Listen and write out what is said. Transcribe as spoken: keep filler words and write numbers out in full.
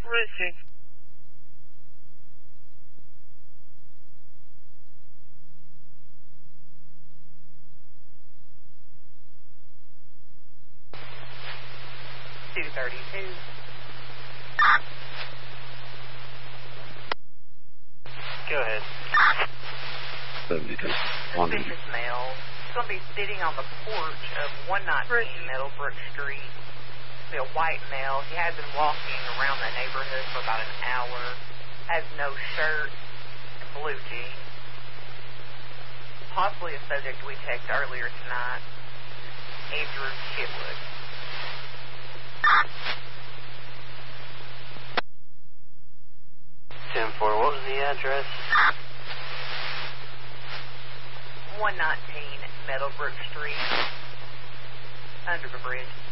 Richie. two thirty-two. Go ahead. seventy-two. One. Suspicious male. He's going to be sitting on the porch of one nineteen Meadowbrook Street. Be a white male. He had been walking around the neighborhood for about an hour. Has no shirt and blue jeans. Possibly a subject we checked earlier tonight. Andrew Chitwood. ten four, what was the address? one nineteen Meadowbrook Street. Under the bridge.